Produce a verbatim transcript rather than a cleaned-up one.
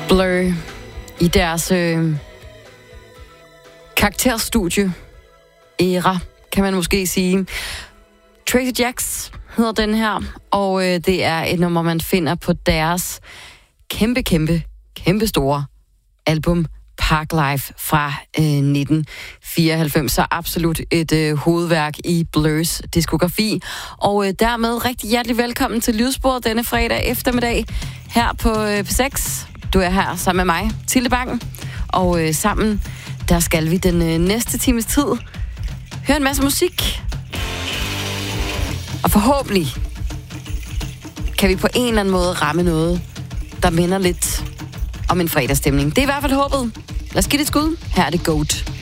Blur i deres øh, karakterstudie æra, kan man måske sige. Tracy Jacks hedder den her, og øh, det er et nummer, man finder på deres kæmpe, kæmpe, kæmpe store album Park Life fra øh, nitten fireoghalvfems. Så absolut et øh, hovedværk i Blurs diskografi. Og øh, dermed rigtig hjertelig velkommen til Lydsporet denne fredag eftermiddag her på øh, P seks. Du er her sammen med mig, Tilde Bang, og øh, sammen der skal vi den øh, næste times tid høre en masse musik. Og forhåbentlig kan vi på en eller anden måde ramme noget, der minder lidt om en fredagsstemning. Det er i hvert fald håbet. Lad os give det et skud. Her er det Goat.